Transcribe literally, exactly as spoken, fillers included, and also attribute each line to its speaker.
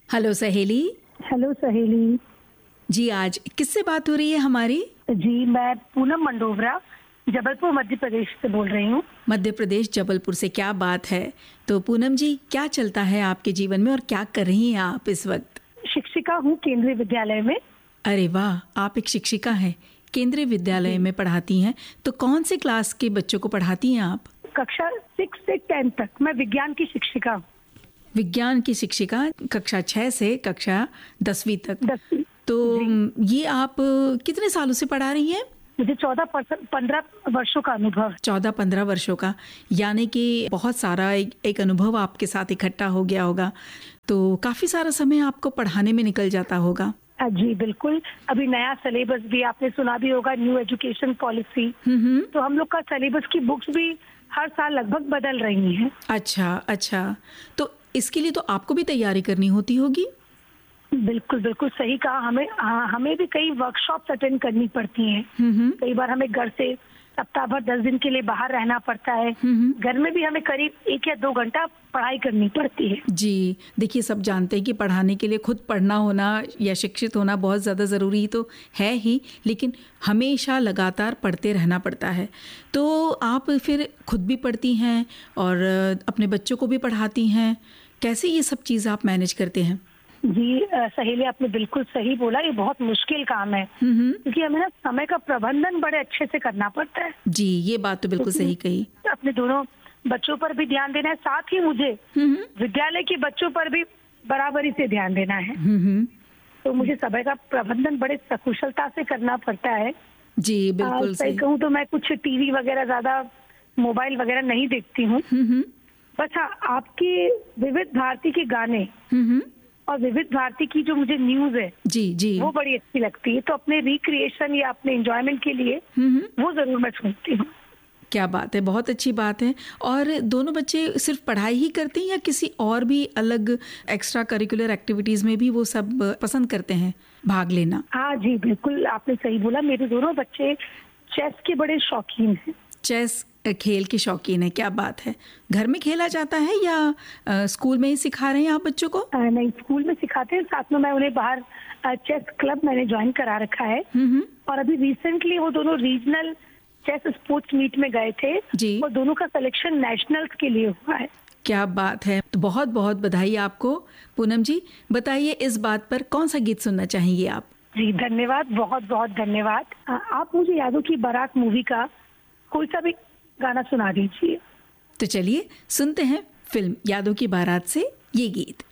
Speaker 1: Hello सहेली।
Speaker 2: Hello सहेली
Speaker 1: जी, आज किससे बात हो रही है हमारी?
Speaker 2: जी, मैं पूनम मंडोवरा जबलपुर मध्य प्रदेश से बोल रही हूँ।
Speaker 1: मध्य प्रदेश जबलपुर से, क्या बात है। तो पूनम जी, क्या चलता है आपके जीवन में और क्या कर रही हैं आप इस वक्त?
Speaker 2: शिक्षिका हूँ केंद्रीय विद्यालय में।
Speaker 1: अरे वाह, आप एक शिक्षिका हैं, केंद्रीय विद्यालय में पढ़ाती हैं। तो कौन से क्लास के बच्चों को पढ़ाती हैं आप?
Speaker 2: कक्षा सिक्स से टेंथ तक। मैं विज्ञान की शिक्षिका हूँ।
Speaker 1: विज्ञान की शिक्षिका, कक्षा छह से कक्षा दसवीं तक।
Speaker 2: दसवीं।
Speaker 1: तो ये आप कितने सालों से पढ़ा रही हैं?
Speaker 2: मुझे चौदह पंद्रह वर्षों का अनुभव।
Speaker 1: चौदह पंद्रह वर्षों का, यानी कि बहुत सारा एक, एक अनुभव आपके साथ इकट्ठा हो गया होगा। तो काफी सारा समय आपको पढ़ाने में निकल जाता होगा।
Speaker 2: जी बिल्कुल। अभी नया सिलेबस भी आपने सुना भी होगा, न्यू एजुकेशन पॉलिसी। तो हम लोग का सिलेबस की बुक्स भी हर साल लगभग बदल रही हैं।
Speaker 1: अच्छा अच्छा, तो इसके लिए तो आपको भी तैयारी करनी होती होगी।
Speaker 2: बिल्कुल बिल्कुल सही कहा। हमें हाँ, हमें भी कई वर्कशॉप्स अटेंड करनी पड़ती हैं। कई बार हमें घर से सप्ताह भर दस दिन के लिए बाहर रहना पड़ता है। घर में भी हमें करीब एक या दो घंटा पढ़ाई करनी पड़ती है।
Speaker 1: जी देखिए, सब जानते हैं कि पढ़ाने के लिए खुद पढ़ना होना या शिक्षित होना बहुत ज़्यादा ज़रूरी तो है ही, लेकिन हमेशा लगातार पढ़ते रहना पड़ता है। तो आप फिर खुद भी पढ़ती हैं और अपने बच्चों को भी पढ़ाती हैं। कैसे ये सब चीज़ आप मैनेज करते हैं?
Speaker 2: जी सहेली, आपने बिल्कुल सही बोला। ये बहुत मुश्किल काम है क्योंकि हमें ना समय का प्रबंधन बड़े अच्छे से करना पड़ता है।
Speaker 1: जी, ये बात तो बिल्कुल सही कही।
Speaker 2: अपने दोनों बच्चों पर भी ध्यान देना है, साथ ही मुझे विद्यालय के बच्चों पर भी बराबरी से ध्यान देना है। तो मुझे समय का प्रबंधन बड़े सकुशलता से करना पड़ता है।
Speaker 1: जी बिल्कुल
Speaker 2: सही कहूँ तो मैं कुछ टीवी वगैरह ज्यादा, मोबाइल वगैरह नहीं देखती हूँ। बस हाँ, आपकी विविध भारती के गाने और विविध भारती की जो मुझे न्यूज है
Speaker 1: जी जी
Speaker 2: वो बड़ी अच्छी लगती है। तो अपने रिक्रिएशन या अपने एंजॉयमेंट के लिए वो जरूर मैं सुनती हूँ।
Speaker 1: क्या बात है, बहुत अच्छी बात है। और दोनों बच्चे सिर्फ पढ़ाई ही करते हैं या किसी और भी अलग एक्स्ट्रा करिकुलर एक्टिविटीज में भी वो सब पसंद करते हैं भाग लेना?
Speaker 2: हाँ जी बिल्कुल, आपने सही बोला। मेरे दोनों बच्चे चेस के बड़े शौकीन हैं।
Speaker 1: चेस खेल के शौकीन है, क्या बात है। घर में खेला जाता है या आ, स्कूल में ही सिखा रहे हैं आप बच्चों को?
Speaker 2: आ, नहीं, स्कूल में सिखाते हैं। साथ में मैं उन्हें बाहर चेस क्लब मैंने ज्वाइन करा रखा है। और अभी रिसेंटली वो दोनों रीजनल चेस स्पोर्ट्स मीट में गए थे जी। और दोनों का सिलेक्शन नेशनल्स के लिए हुआ है।
Speaker 1: क्या बात है, तो बहुत बहुत बधाई आपको। पूनम जी, बताइए इस बात पर कौन सा गीत सुनना चाहेंगे आप?
Speaker 2: जी धन्यवाद, बहुत बहुत धन्यवाद। आप मुझे यादों की बारात मूवी का कोई सा भी गाना सुना दीजिए।
Speaker 1: तो चलिए सुनते हैं फिल्म यादों की बारात से ये गीत।